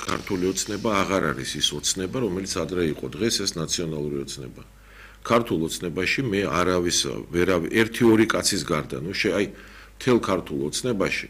ქართული ოცნება აღარ არის ის ოცნება, რომელიც ადრე იყო, დღეს ეს ნაციონალური ოცნება. ქართულ ოცნებაში მე არავის ერთი ორი კაცის გარდა, აი მთელ ქართულ ოცნებაში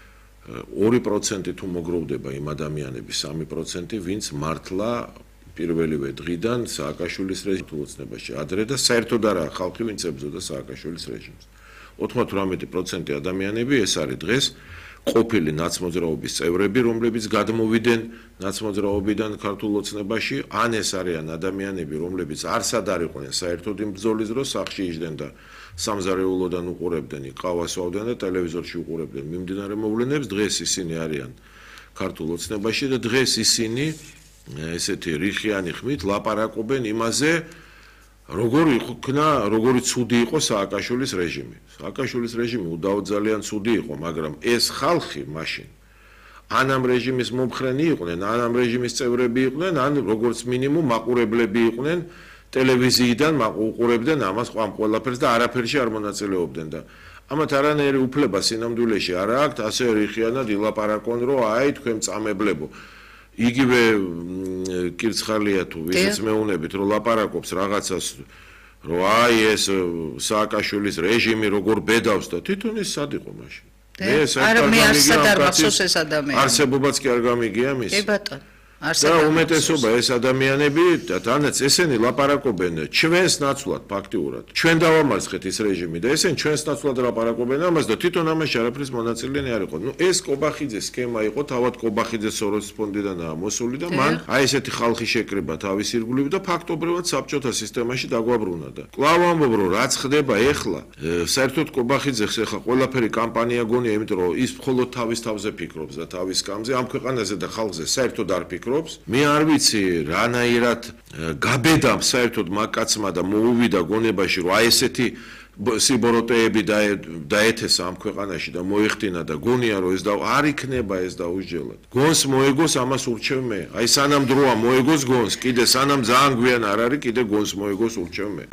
2% თუ მოგროვდება იმ ადამიანების 3%, ვინც მართლა პირველივე დღიდან სააკაშვილის რეჟიმს ოცნებაში ადრე და საერთოდ არა ხალხი, ვინც ებრძოდა სააკაშვილის რეჟიმს. 98% ადამიანები ეს არის დღეს ყოფილი ნაცმოძრაობის წევრები, რომლებიც გადმოვიდნენ ნაცმოძრაობიდან ქართულ ოცნებაში, ან ეს არიან ადამიანები, რომლებიც არსად არ იყვნენ საერთოდ იმ ბრძოლის დროს სახლში იჯდნენ და სამზარეულოდან უყურებდნენ, ყავას ვავდნენ და ტელევიზორში უყურებდნენ მიმდინარე მოვლენებს, დღეს ისინი არიან ქართულ ოცნებაში და დღეს ისინი ესეთი რიხიანი ხმით ლაპარაკობენ იმაზე, როგორი ცუდი იყო სააკაშვილის რეჟიმი. სააკაშვილის რეჟიმი უდავოდ ძალიან ცუდი იყო, მაგრამ ეს ხალხი მაშინ ან ამ რეჟიმის მომხრენი იყვნენ, ან ამ რეჟიმის წევრები იყვნენ, ან როგორც მინიმუმ მაყურებლები იყვნენ, ტელევიზიიდან უყურებდნენ ამას ყველაფერს და არაფერში არ მონაწილეობდნენ და ამათ არანაირი უფლება სინამდვილეში არ აქვთ, ასე რიხიანად ილაპარაკონ, რომ აი თქვენ წამებლებო. იგივე კირცხალია თუ ვისაც მეუნებით რომ ლაპარაკობს რაღაცას რომ აი ეს სააკაშვილის რეჟიმი როგორ ბედავს და თვითონ ის სად იყო მაშინ მე არსად არ მახსოვს ეს ადამიანი არსებობაც კი არ გამიგია მის კი ბატონო და უმეტესობა ეს ადამიანები თანაც ესენი ლაპარაკობენ ჩვენს ნაცვლად ფაქტიურად ჩვენ დავამარცხეთ ის რეჟიმი და ესენი ჩვენს ნაცვლად ლაპარაკობენ ამას და თვითონ ამაში არაფრის მონაწილე არ იყო. ეს კობახიძეს სქემა იყო, თავად კობახიძე სოროსის ფონდიდანაა მოსული და მან აი ესეთი ხალხი შეკრება თავის ირგვლივ და ფაქტობრივად საბჭოთა სისტემაში დაგვაბრუნა და კვლავ ამბობ რომ რაც ხდება ეხლა საერთოდ კობახიძეს ეხლა ყველაფერი კამპანია გონია, იმიტომ რომ ის მხოლოდ თავის თავზე ფიქრობს და თავის სკამზე ამ ქვეყანაზე და ხალხზე საერთოდ არ ფიქრობს. მე არ ვიცი რანაირად გაბედამ საერთოდ მაკაცმა და მოუვიდა გონებაში რომ აი ესეთი სიბოროტეები დაეთესა ამ ქვეყანაში და მოიხდინა და გონია რომ ეს და არ იქნება ეს დაუსჯელად. გონს მოეგოს ამას ურჩევ მე. აი სანამ დროა მოეგოს გონს, კიდე სანამ ძალიან გვიან არ არის, კიდე გონს მოეგოს ურჩევ მე.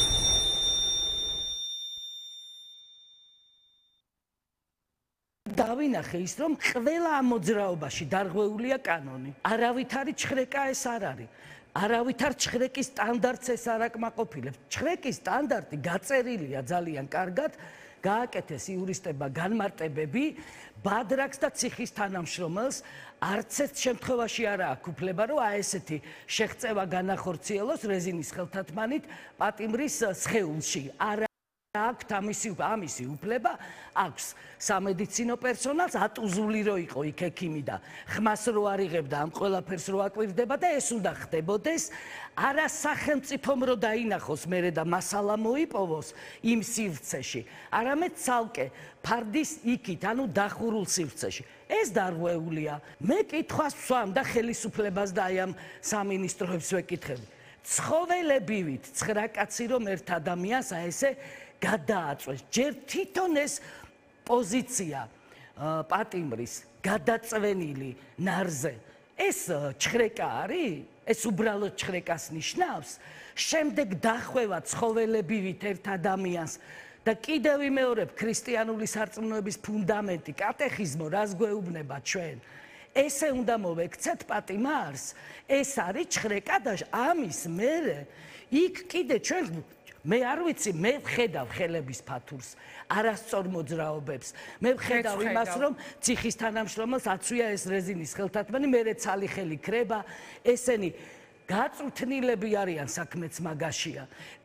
დავინახე ის რომ ყველა ამ მოძრაობაში დარღვეულია კანონი. არავითარი ჩხრეკა ეს არ არის. არავითარ ჩხრეკის სტანდარტს ეს არ აკმაყოფილებს. ჩხრეკის სტანდარტი გაწერილია ძალიან კარგად, გააკეთეს იურისტებმა განმარტებები, ბადრაკს და ციხის თანამშრომელს არც ერთ შემთხვევაში არ აქვს უფლება, რომ აი ესეთი შეღწევა განახორციელოს რეზინის ხელთათმანით პატიმრის სხეულში. აქვს ამისი უფლება, აქვს სამედიცინო პერსონალს, ატუზული რო იყო იქ ექიმი და ხმას რო არ იღებდა ამ ყველაფერს რო აკვირდება და ეს უნდა ხდებოდეს, არა სახელმწიფომ რო დაინახოს მერე და მასალა მოიპოვოს იმ სივრცეში, არამედ ცალკე ფარდის იქით, ანუ დახურულ სივრცეში. ეს დარღვეულია. მე კითხვას ვსვამ და ხელისუფლებას და აი ამ სამინისტროებს ვეკითხები. ცხოველებივით 9 კაცი რომ ერთ ადამიანს აი ესე გადააწვეს. ჯერ თვითონ ეს პოზიცია პატიმრის გადაწვენილი ნარზე ეს ჩხრეკა არის? ეს უბრალოდ ჩხრეკას ნიშნავს? შემდეგ დახვევა ცხოველებივით ერთ ადამიანს და კიდევ ვიმეორებ ქრისტიანული სარწმუნოების ფუნდამენტი, კატეხიზმო, რას გვეუბნება ჩვენ? ესე უნდა მოვექცეთ პატიმარს? ეს არის ჩხრეკა და ამის მერე იქ კიდე ჩვენ მე არ ვიცი, მე ვხედავ ხელების ფათურს, არასწორ მოძრაობებს. მე ვხედავ იმას, რომ ციხის თანამშრომელს აცვია ეს რეზინის ხელთათმანი, მერე ცალი ხელი ქრება, ესენი გაწვრთნილები არიან, საქმეც მაგაშია.